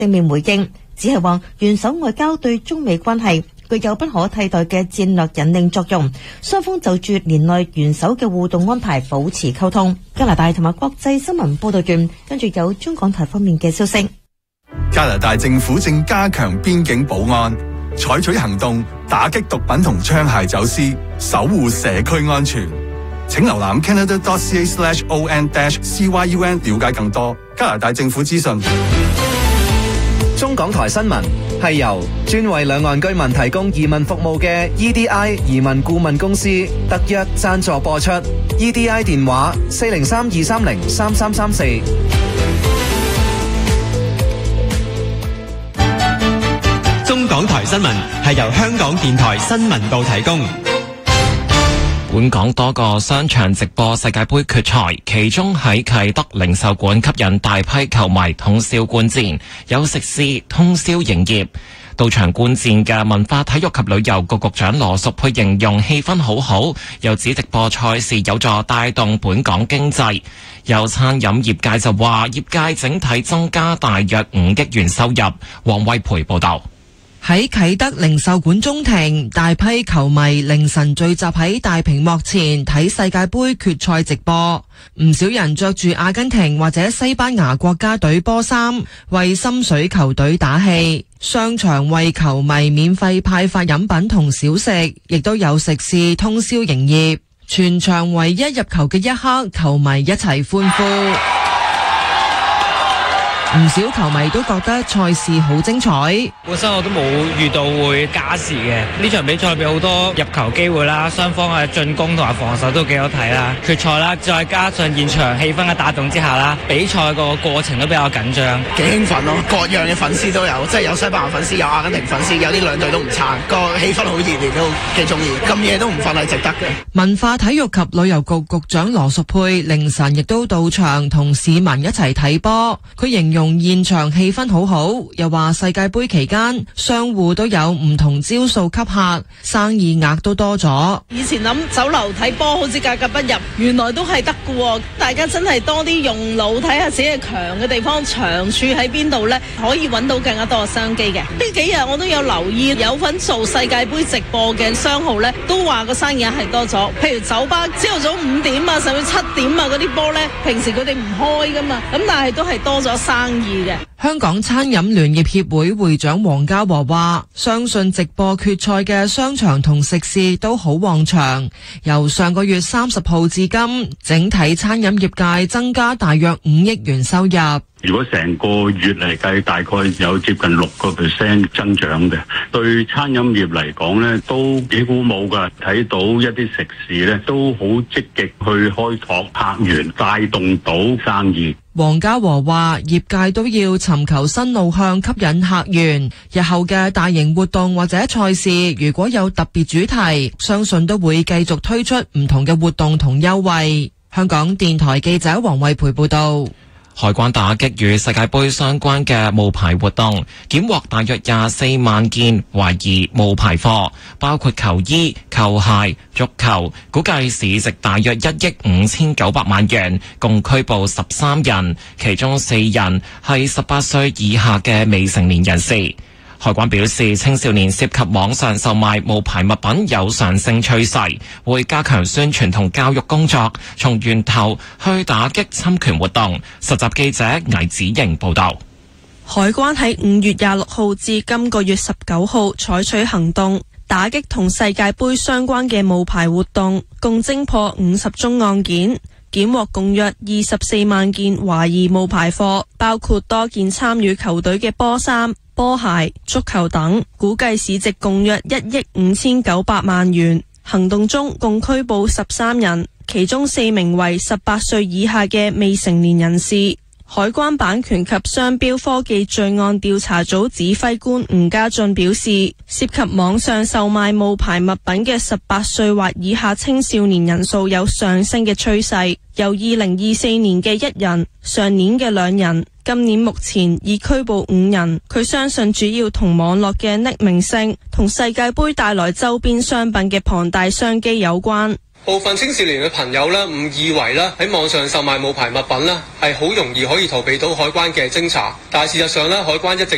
正面回應，只係話元首外交對中美關係具有不可替代嘅戰略引領作用，雙方就住年內元首嘅互動安排保持溝通。加拿大同埋國際新聞報道員，跟住有中港台方面嘅消息。 加拿大政府正加強邊境保安，採取行動打擊毒品同槍械走私，守護社區安全。請瀏覽 canada.ca/on-cyun 了解更多加拿大政府資訊。 中港台新聞係由專為兩岸居民提供移民服務嘅 EDI 移民顧問公司特約贊助播出。EDI 電話403-230-3334。 中港台新聞係由香港電台新聞部提供。 本港多個商場直播世界盃決賽，其中喺啟德零售館吸引大批球迷通宵觀戰，有食肆通宵營業。到場觀戰嘅文化體育及旅遊局局長羅淑佩形容氣氛好好，又指直播賽事有助帶動本港經濟。有餐飲業界就話，業界整體增加大約5億元收入。黃惠培報道。 喺啟德零售館中庭，大批球迷凌晨聚集喺大屏幕前睇世界盃決賽直播，唔少人着住阿根廷或者西班牙國家隊波衫，為心水球隊打氣。商場為球迷免費派發飲品同小食，亦都有食肆通宵營業。全場唯一入球嘅一刻，球迷一齊歡呼。唔少球迷都覺得賽事好精彩。 本身我都冇預到會加時嘅，呢場比賽有好多入球機會啦，雙方嘅進攻同埋防守都幾好睇啦。決賽啦，再加上現場氣氛嘅帶動之下啦，比賽個過程都比較緊張， 幾興奮咯！各樣嘅粉絲都有，即係有西班牙粉絲，有阿根廷粉絲，有啲兩隊都唔撐，個氣氛好熱烈，都幾中意。咁夜都唔瞓係值得嘅。 文化體育及旅遊局局長羅淑佩凌晨亦都到場同市民一齊睇波，佢形容現場氣氛好好，又話世界盃期間商戶都有唔同招數吸客，生意額都多咗。 以前諗酒樓睇波好似格格不入，原來都係得嘅。大家真係多啲用腦睇下自己強嘅地方，長處喺邊度呢？可以揾到更加多嘅商機嘅。呢幾日我都有留意，有份做世界盃直播嘅商號呢，都話個生意額係多咗。譬如酒吧朝頭早5點啊，甚至7點啊嗰啲波呢，平時佢哋唔開噶嘛，咁但係都係多咗生意嘅。 香港餐飲聯業協會會長黃家和話，相信直播決賽嘅商場同食肆都好旺場。由上個月30號至今，整體餐飲業界增加大約5億元收入。 如果成個月嚟計，大概有接近6% 增長嘅，對餐飲業嚟講呢都幾鼓舞㗎。睇到一啲食肆呢都好積極去開拓客源，帶動到生意。 黃家和話，業界都要尋求新路向吸引客源。日後嘅大型活動或者賽事，如果有特別主題，相信都會繼續推出唔同嘅活動同優惠。香港電台記者黃惠培報道。 海關打擊與世界盃相關嘅冒牌活動，檢獲大約24萬件懷疑冒牌貨，包括球衣、球鞋、足球，估計市值大約1億5900萬元，共拘捕13人，其中4人係18歲以下嘅未成年人士。海關表示，青少年涉及網上售賣冒牌物品有上升趨勢，會加強宣傳同教育工作，從源頭去打擊侵權活動。實習記者倪子瑩報道。 海關喺5月26號至今個月19號採取行動，打擊同世界盃相關嘅冒牌活動，共偵破50宗案件，檢獲共約24萬件懷疑冒牌貨，包括多件參與球隊嘅波衫、波鞋、足球等，估計市值共約1億5900萬元。行動中共拘捕13人，其中4名為18歲以下嘅未成年人士。海關版權及商標科技罪案調查組指揮官吳家俊表示，涉及網上售賣冒牌物品嘅18歲或以下青少年人數有上升嘅趨勢，由2024年嘅1人，上年嘅2人，今年目前已拘捕5人。佢相信主要同網絡嘅匿名性同世界盃帶來周邊商品嘅龐大商機有關。 部分青少年嘅朋友呢，誤以為呢喺網上售賣冒牌物品呢係好容易可以逃避到海關嘅偵查，但係事實上呢，海關一直